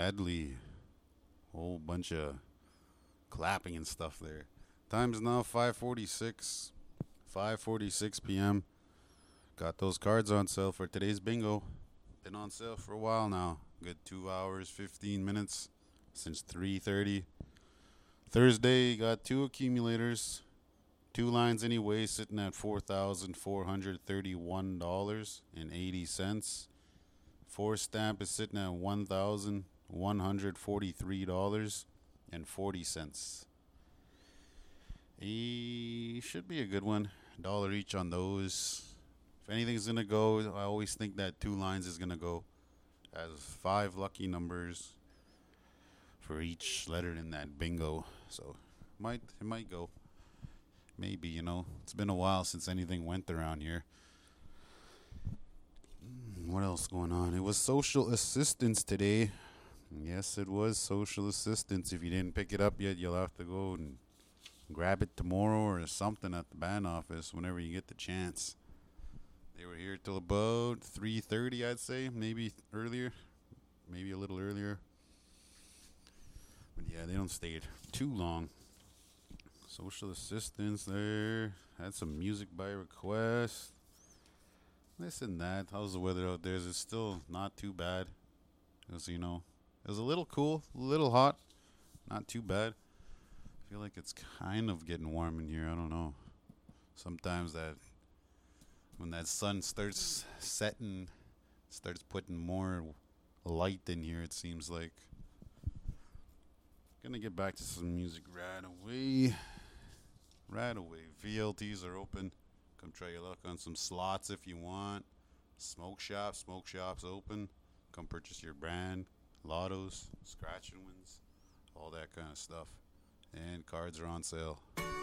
medley. Whole bunch of clapping and stuff there. Time's now 5:46. 5:46 p.m. Got those cards on sale for today's bingo. Been on sale for a while now. Good 2 hours, 15 minutes since 3:30. Thursday, got two accumulators. Two lines anyway, sitting at $4,431.80. Four stamp is sitting at $1,143.40. Should be a good one. $1 each on those. If anything's gonna go, I always think that two lines is gonna go. Has 5 lucky numbers for each letter in that bingo. So it might go. Maybe, It's been a while since anything went around here. What else going on? It was social assistance today. Yes, it was social assistance. If you didn't pick it up yet, you'll have to go and grab it tomorrow or something at the band office whenever you get the chance. They were here till about 3:30, I'd say. Maybe earlier. Maybe a little earlier. But yeah, they don't stay too long. Social assistance there. Had some music by request. This and that. How's the weather out there? Is it still not too bad? Because, it was a little cool, a little hot. Not too bad. I feel like it's kind of getting warm in here. I don't know. Sometimes when that sun starts setting, starts putting more light in here, it seems like. Gonna get back to some music right away. Right away. VLTs are open. Come try your luck on some slots if you want. Smoke shop's open. Come purchase your brand. Lottos, scratch and wins, all that kind of stuff. And cards are on sale.